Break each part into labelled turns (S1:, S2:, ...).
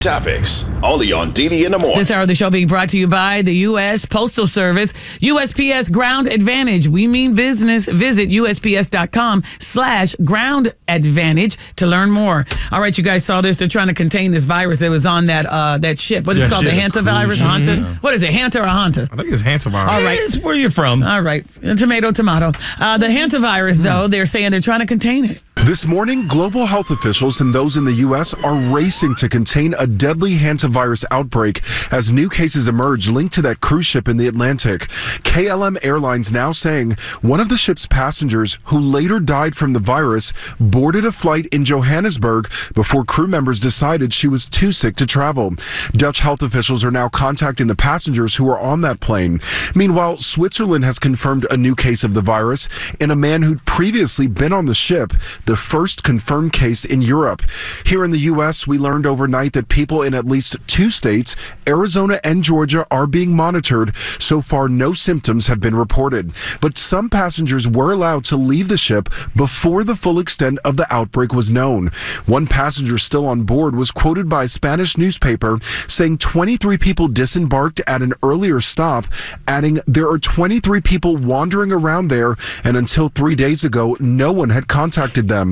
S1: Topics only on DD in the morning.
S2: This hour of the show being brought to you by the U.S. Postal Service. USPS Ground Advantage. We mean business. Visit USPS.com/Ground Advantage to learn more. All right, you guys saw this. They're trying to contain this virus that was on that ship. What is it called? The hantavirus? Hanta? What is it? Hanta or Hanta?
S3: I think it's hantavirus.
S2: All right.
S4: It's where you're from.
S2: All right. Tomato. The hantavirus, though, they're saying they're trying to contain it.
S5: This morning, global health officials and those in the U.S. are racing to contain a deadly hantavirus outbreak as new cases emerge linked to that cruise ship in the Atlantic. KLM Airlines now saying one of the ship's passengers, who later died from the virus, boarded a flight in Johannesburg before crew members decided she was too sick to travel. Dutch health officials are now contacting the passengers who are on that plane. Meanwhile, Switzerland has confirmed a new case of the virus in a man who'd previously been on the ship, the first confirmed case in Europe. Here in the U.S., we learned overnight that people in at least 2 states, Arizona and Georgia, are being monitored. So far, no symptoms have been reported. But some passengers were allowed to leave the ship before the full extent of the outbreak was known. One passenger still on board was quoted by a Spanish newspaper saying 23 people disembarked at an earlier stop, adding there are 23 people wandering around there, and until 3 days ago, no one had contacted them.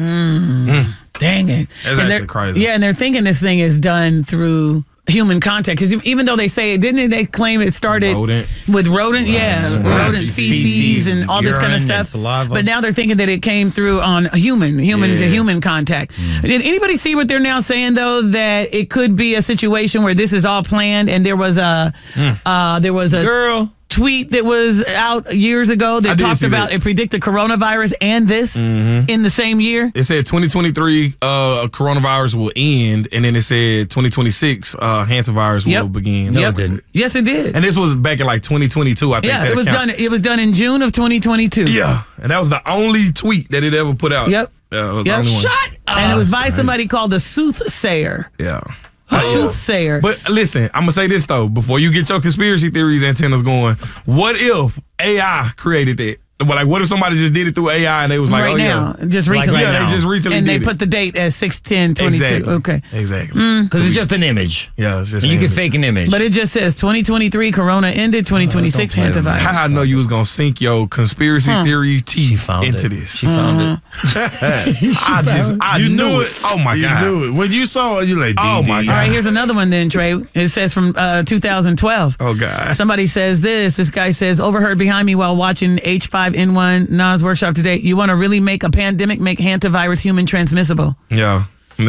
S2: Dang it.
S3: That's actually crazy.
S2: Yeah, and they're thinking this thing is done through human contact. Because even though they say it, didn't they claim it started with rodent?
S4: Right.
S2: Rodent feces and all this kind of stuff. But now they're thinking that it came through on human to human contact. Did anybody see what they're now saying, though, that it could be a situation where this is all planned and there was a
S4: Girl.
S2: tweet that was out years ago that talked about it predicted coronavirus and this in the same year?
S3: It said 2023 coronavirus will end, and then it said 2026 hantavirus will begin.
S4: No, it didn't.
S2: Yes, it did.
S3: And this was back in like 2022, I think.
S2: Yeah, it was done. It was done in June of 2022.
S3: Yeah, and that was the only tweet that it ever put out.
S2: Yep.
S3: Yeah, it was the only one.
S2: Shut up. And it was by somebody called the Soothsayer.
S3: Yeah.
S2: Soothsayer.
S3: But listen, I'm gonna say this though, before you get your conspiracy theories antennas going, what if AI created that? Like, what if somebody just did it through AI and they was like,
S2: right now, just recently.
S3: They just recently
S2: and
S3: did
S2: they put the date as 6/10/22.
S3: Exactly.
S2: Okay.
S3: Exactly.
S4: Because it's just an image.
S3: Yeah, it's just
S4: And you can fake an image.
S2: But it just says 2023 Corona ended, 2026 hantavirus.
S3: How I know you was gonna sink your conspiracy theory teeth into this?
S4: She found it.
S3: I knew it. Oh my God.
S6: You knew it. When you saw it, you like,
S3: Oh my God.
S2: All right, here's another one then, Trey. It says from 2012.
S3: Oh God.
S2: Somebody says this. This guy says, overheard behind me while watching H5N1 Nas workshop today. You want to really make a pandemic, make hantavirus human transmissible.
S3: Yeah.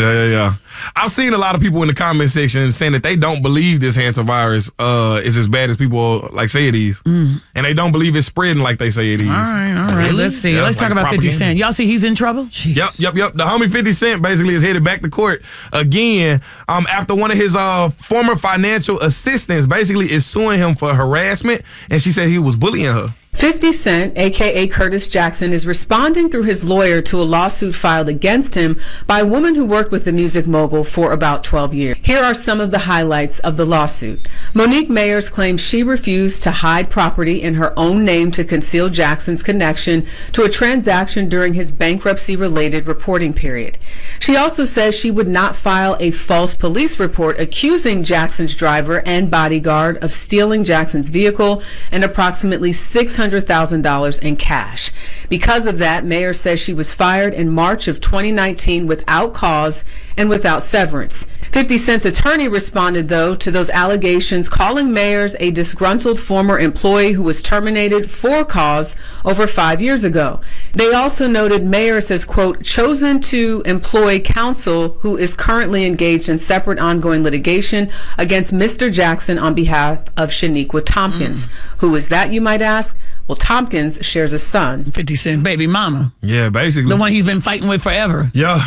S3: I've seen a lot of people in the comment section saying that they don't believe this hantavirus is as bad as people like say it is. And they don't believe it's spreading like they say it is.
S2: All right.
S4: Really?
S2: Let's see.
S3: Yeah,
S2: Let's talk
S3: like
S2: about 50
S3: propaganda.
S2: Cent. Y'all see he's in trouble?
S3: Yep. The homie 50 Cent basically is headed back to court again after one of his former financial assistants basically is suing him for harassment, and she said he was bullying her.
S7: 50 Cent, a.k.a. Curtis Jackson, is responding through his lawyer to a lawsuit filed against him by a woman who worked with the music mogul for about 12 years. Here are some of the highlights of the lawsuit. Monique Mayers claims she refused to hide property in her own name to conceal Jackson's connection to a transaction during his bankruptcy-related reporting period. She also says she would not file a false police report accusing Jackson's driver and bodyguard of stealing Jackson's vehicle and approximately $600,000 in cash. Because of that, Mayer says she was fired in March of 2019 without cause and without severance. 50 Cent's attorney responded, though, to those allegations, calling Mayers a disgruntled former employee who was terminated for cause over 5 years ago. They also noted Mayers has, quote, chosen to employ counsel who is currently engaged in separate ongoing litigation against Mr. Jackson on behalf of Shaniqua Tompkins. Who is that, you might ask? Well, Tompkins shares a son.
S2: 50 Cent baby mama.
S3: Yeah, basically.
S2: The one he's been fighting with forever.
S3: Yeah.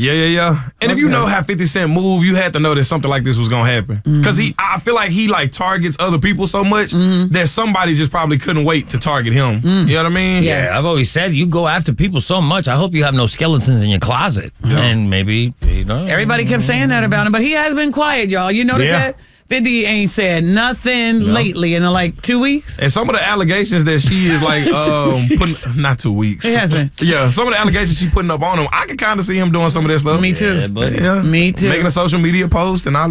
S3: And if you know how 50 Cent move, you had to know that something like this was going to happen. Because I feel like he targets other people so much that somebody just probably couldn't wait to target him. You know what I mean?
S4: Yeah, I've always said you go after people so much. I hope you have no skeletons in your closet. And maybe,
S2: Everybody kept saying that about him, but he has been quiet, y'all. You notice that? 50 ain't said nothing lately in like 2 weeks.
S3: And some of the allegations that she is like putting, not 2 weeks.
S2: It has been.
S3: Yeah, some of the allegations she putting up on him, I can kind of see him doing some of that stuff.
S2: Me too.
S4: Yeah, buddy.
S3: Yeah.
S2: Me too.
S3: Making a social media post and all